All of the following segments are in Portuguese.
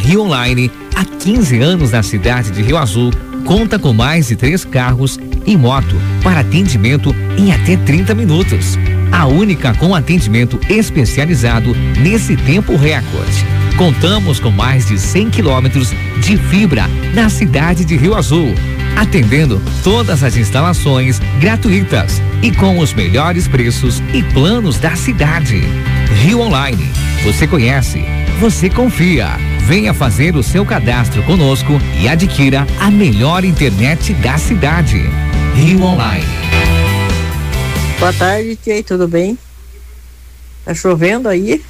Rio Online, há 15 anos na cidade de Rio Azul, conta com mais de 3 carros e moto para atendimento em até 30 minutos. A única com atendimento especializado nesse tempo recorde. Contamos com mais de 100 quilômetros de fibra na cidade de Rio Azul, atendendo todas as instalações gratuitas e com os melhores preços e planos da cidade. Rio Online, você conhece, você confia. Venha fazer o seu cadastro conosco e adquira a melhor internet da cidade. Rio Online. Boa tarde, tia, tudo bem? Tá chovendo aí?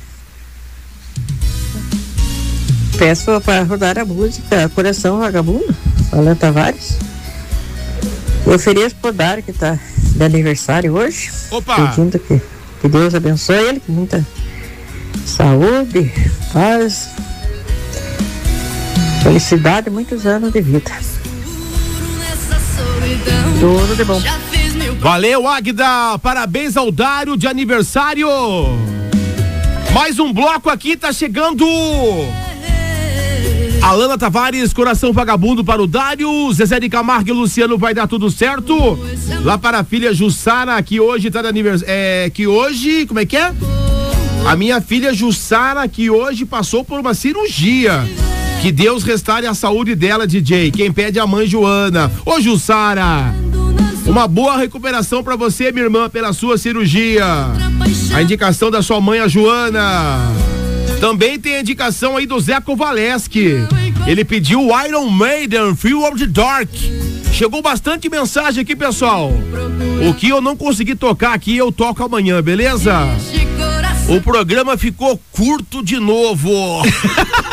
Peço para rodar a música Coração Vagabundo, Alan Tavares. Eu ofereço pro Dário, que tá de aniversário hoje. Opa! Pedindo que Deus abençoe ele, com muita saúde, paz, felicidade, muitos anos de vida. Tudo de bom. Valeu, Águida! Parabéns ao Dário de aniversário! Mais um bloco aqui, tá chegando! Alana Tavares, Coração Vagabundo para o Dário, Zezé de Camargo e Luciano, vai dar tudo certo. Lá para a filha Jussara, que hoje tá de aniversário. Que hoje, como é que é? A minha filha Jussara, que hoje passou por uma cirurgia. Que Deus restaure a saúde dela, DJ. Quem pede é a mãe Joana. Ô, Jussara, uma boa recuperação pra você, minha irmã, pela sua cirurgia. A indicação da sua mãe, a Joana. Também tem a indicação aí do Zé Kovaleski. Ele pediu o Iron Maiden, Fear of the Dark. Chegou bastante mensagem aqui, pessoal. O que eu não consegui tocar aqui, eu toco amanhã, beleza? O programa ficou curto de novo.